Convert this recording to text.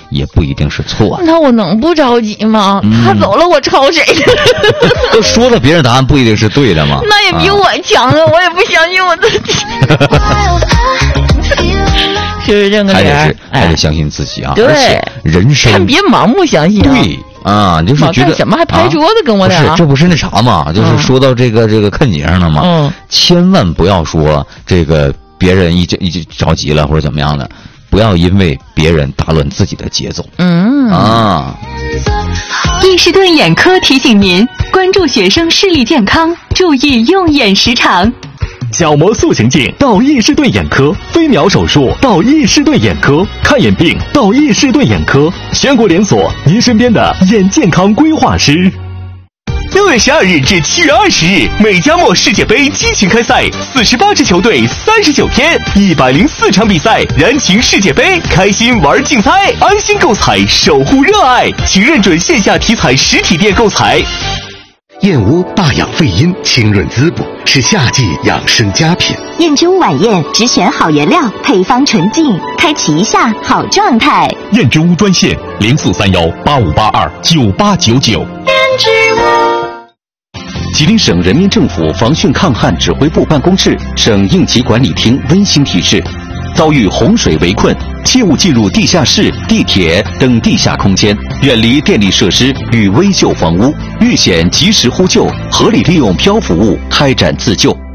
也不一定是错的。 那我能不着急吗？他走了，我抄谁的？ 都说了，别人答案不一定是对的嘛。 那也比我强啊！我也不相信我自己。是不是这个理儿？ 还得相信自己啊！ 对， 而且人生看别盲目相信啊！ 对啊，就是觉得什么还拍桌子跟我俩？ 不是，这不是那啥嘛？就是说到这个看节上了嘛。千万不要说这个别人一着急了或者怎么样的，不要因为别人打乱自己的节奏。 易士顿眼科提醒您：关注学生视力健康，注意用眼时长。 角膜塑形镜到易士顿眼科，飞秒手术到易士顿眼科，看眼病到易士顿眼科，全国连锁，您身边的眼健康规划师。6月12日至7月20日，美加墨世界杯激情开赛，48支球队，39天，104场比赛，燃情世界杯，开心玩竞猜，安心购彩，守护热爱，请认准线下体彩实体店购彩。 燕窝大养肺阴，清润滋补，是夏季养生佳品。 燕之屋晚宴只选好原料，配方纯净，开启一下好状态。 燕之屋专线043185829899。 燕之屋。 吉林省人民政府防汛抗旱指挥部办公室、省应急管理厅温馨提示：遭遇洪水围困，切勿进入地下室、地铁等地下空间，远离电力设施与危旧房屋，遇险及时呼救，合理利用漂浮物开展自救。